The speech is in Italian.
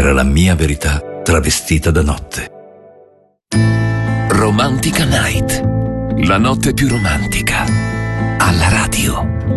Era la mia verità travestita da notte. Romantica Night. La notte più romantica. Alla radio.